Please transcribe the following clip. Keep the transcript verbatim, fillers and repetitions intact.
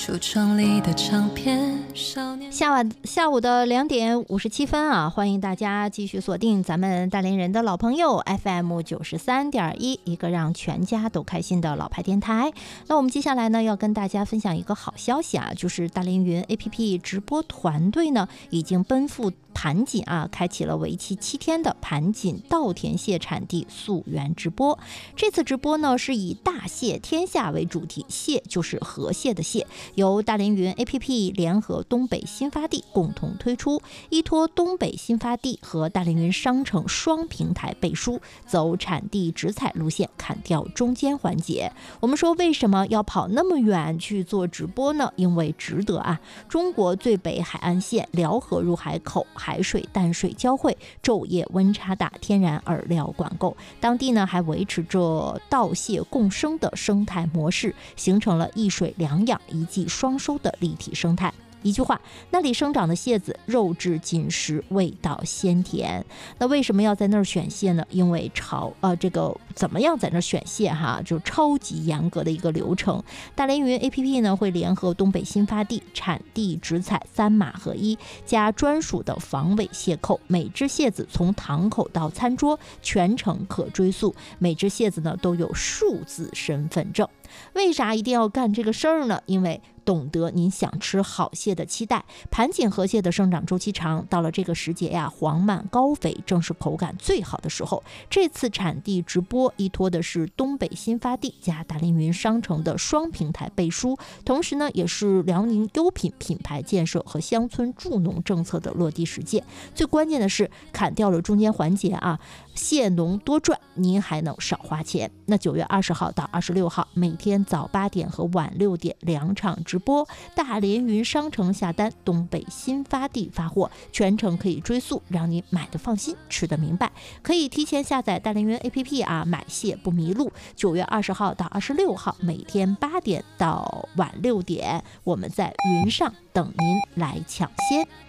橱窗里的唱片，少年下午下午的两点五十七分啊，欢迎大家继续锁定咱们大连人的老朋友 F M 九十三点一，一个让全家都开心的老牌电台。那我们接下来呢，要跟大家分享一个好消息啊，就是大连云 A P P 直播团队呢，已经奔赴盘锦啊，开启了为期七天的盘锦稻田蟹产地溯源直播。这次直播呢，是以大蟹天下为主题，蟹就是河蟹的蟹，由大连云 A P P 联合东北新发地共同推出，依托东北新发地和大连云商城双平台背书，走产地直采路线，砍掉中间环节。我们说为什么要跑那么远去做直播呢？因为值得啊！中国最北海岸线辽河入海口，海水淡水交汇，昼夜温差大，天然饵料管够，当地呢还维持着稻蟹共生的生态模式，形成了一水两养一季双收的立体生态。一句话，那里生长的蟹子肉质紧实，味道鲜甜。那为什么要在那儿选蟹呢？因为超呃这个怎么样在那儿选蟹哈，就超级严格的一个流程。大连云 A P P 呢会联合东北新发地产地直采三码合一，加专属的防伪蟹扣，每只蟹子从塘口到餐桌全程可追溯，每只蟹子呢都有数字身份证。为啥一定要干这个事儿呢？因为懂得您想吃好蟹的期待。盘锦河蟹的生长周期长，到了这个时节呀，黄满高肥正是口感最好的时候。这次产地直播依托的是东北新发地加大连云商城的双平台背书，同时呢，也是辽宁优品品牌建设和乡村助农政策的落地实践。最关键的是砍掉了中间环节啊，蟹农多赚，您还能少花钱。那九月二十号到二十六号，每天早八点和晚六点两场直播，大连云商城下单，东北新发地发货，全程可以追溯，让你买的放心，吃的明白。可以提前下载大连云 A P P 啊，买蟹不迷路。九月二十号到二十六号，每天八点到晚六点，我们在云上等您来抢先。